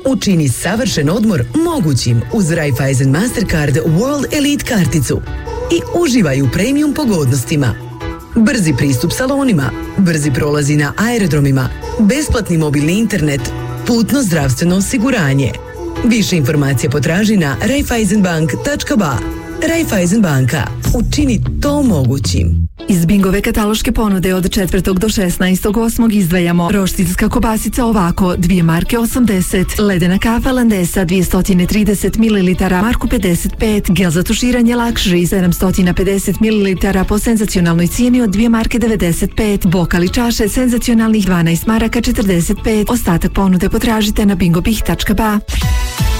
Učini savršen odmor mogućim uz Raiffeisen Mastercard World Elite karticu i uživaj u premium pogodnostima. Brzi pristup salonima, brzi prolazi na aerodromima, besplatni mobilni internet, putno zdravstveno osiguranje. Više informacija potraži na raiffeisenbank.ba. Raiffeisen banka. Učini to mogućim. Iz Bingove kataloške ponude od 4. do 16.8. izdvajamo roštilska kobasica Ovako 2 marke 80, ledena kafa Landesa 230 ml marku 55, gel za tuširanje Luxury 750 ml po senzacionalnoj cijeni od 2 marke 95, bokali čaše senzacionalnih 12 maraka 45. Ostatak ponude potražite na bingopih.ba.